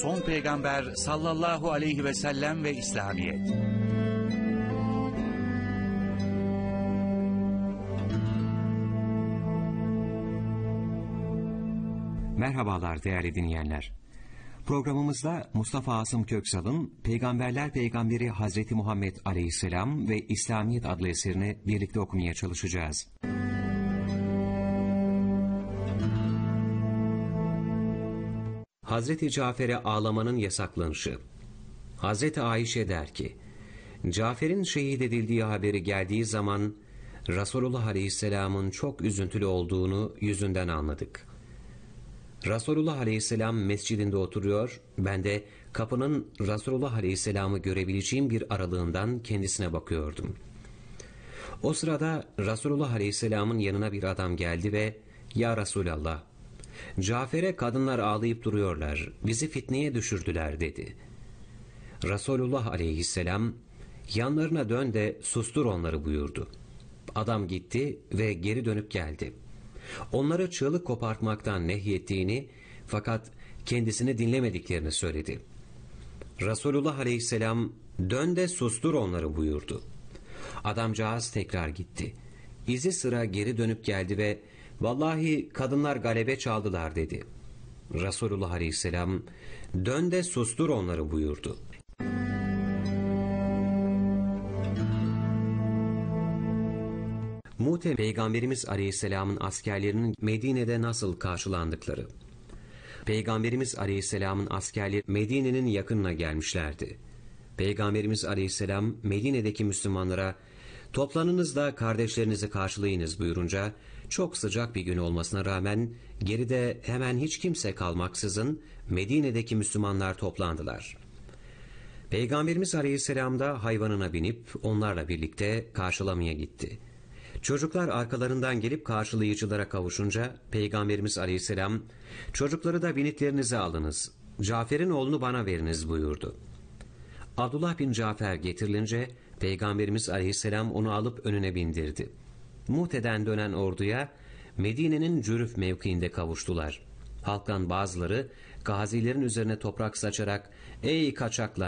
son peygamber sallallahu aleyhi ve sellem ve İslamiyet. Merhabalar değerli dinleyenler. Programımızda Mustafa Asım Köksal'ın Peygamberler Peygamberi Hazreti Muhammed Aleyhisselam ve İslamiyet adlı eserini birlikte okumaya çalışacağız. Hazreti Cafer'e ağlamanın yasaklanışı. Hazreti Ayşe der ki, Cafer'in şehit edildiği haberi geldiği zaman Resulullah Aleyhisselam'ın çok üzüntülü olduğunu yüzünden anladık. Resulullah Aleyhisselam mescidinde oturuyor, ben de kapının Resulullah Aleyhisselam'ı görebileceğim bir aralığından kendisine bakıyordum. O sırada Resulullah Aleyhisselam'ın yanına bir adam geldi ve "Ya Resulallah, Cafer'e kadınlar ağlayıp duruyorlar, bizi fitneye düşürdüler" dedi. Resulullah Aleyhisselam, "Yanlarına dön de sustur onları" buyurdu. Adam gitti ve geri dönüp geldi. Onları çığlık kopartmaktan nehyettiğini fakat kendisini dinlemediklerini söyledi. Resulullah Aleyhisselam, "Dön de sustur onları" buyurdu. Adamcağız tekrar gitti. İzi sıra geri dönüp geldi ve "Vallahi kadınlar galebe çaldılar" dedi. Resulullah Aleyhisselam, "Dön de sustur onları" buyurdu. Mu'te Peygamberimiz Aleyhisselam'ın askerlerinin Medine'de nasıl karşılandıkları. Peygamberimiz Aleyhisselam'ın askerleri Medine'nin yakınına gelmişlerdi. Peygamberimiz Aleyhisselam Medine'deki Müslümanlara "Toplanınız da kardeşlerinizi karşılayınız" buyurunca çok sıcak bir gün olmasına rağmen geride hemen hiç kimse kalmaksızın Medine'deki Müslümanlar toplandılar. Peygamberimiz Aleyhisselam da hayvanına binip onlarla birlikte karşılamaya gitti. Çocuklar arkalarından gelip karşılayıcılara kavuşunca Peygamberimiz Aleyhisselam, "Çocukları da binitlerinize alınız, Cafer'in oğlunu bana veriniz" buyurdu. Abdullah bin Cafer getirilince Peygamberimiz Aleyhisselam onu alıp önüne bindirdi. Mu'te'den dönen orduya Medine'nin Cürüf mevkiinde kavuştular. Halktan bazıları gazilerin üzerine toprak saçarak "Ey kaçaklar!